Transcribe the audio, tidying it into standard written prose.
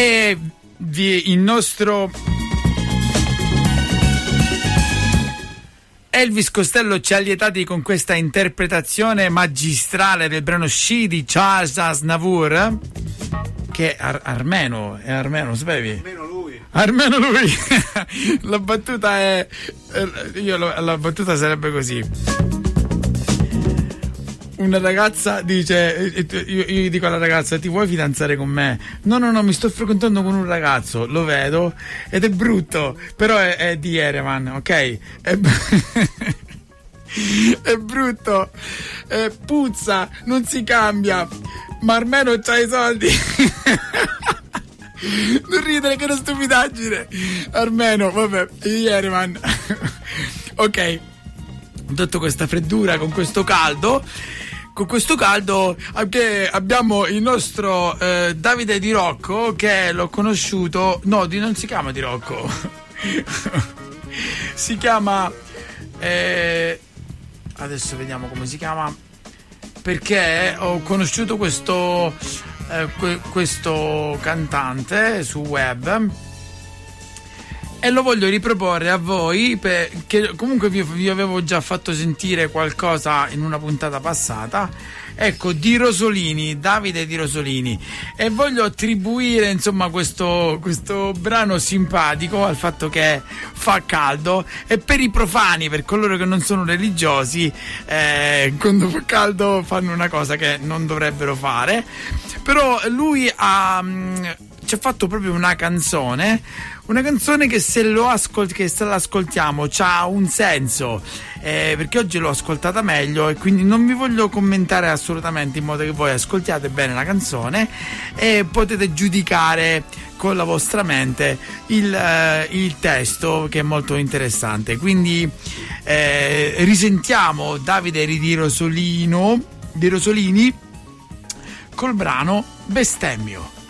E il nostro Elvis Costello ci ha lietati con questa interpretazione magistrale del brano She di Charles Aznavour, che è armeno, sapevi? Armeno lui. La battuta è la battuta sarebbe così. Una ragazza dice, io dico alla ragazza: ti vuoi fidanzare con me? No, mi sto frequentando con un ragazzo, lo vedo ed è brutto, però è di Yerevan, ok? È brutto, puzza, non si cambia, ma almeno c'ha i soldi. Non ridere, che è una stupidaggine. Almeno, vabbè, Yerevan. Ok, detto questa freddura, con questo caldo anche abbiamo il nostro Davide Di Rocco, che l'ho conosciuto, non si chiama Di Rocco. Si chiama adesso vediamo come si chiama, perché ho conosciuto questo cantante su web e lo voglio riproporre a voi, perché comunque vi avevo già fatto sentire qualcosa in una puntata passata. Ecco, Davide Di Rosolini, e voglio attribuire insomma questo brano simpatico al fatto che fa caldo, e per i profani, per coloro che non sono religiosi, quando fa caldo fanno una cosa che non dovrebbero fare. Però lui ci ha fatto proprio una canzone che se l'ascoltiamo c'ha un senso, perché oggi l'ho ascoltata meglio e quindi non vi voglio commentare assolutamente, in modo che voi ascoltiate bene la canzone e potete giudicare con la vostra mente il testo, che è molto interessante. Quindi risentiamo Davide Di Rosolini col brano Bestemmio.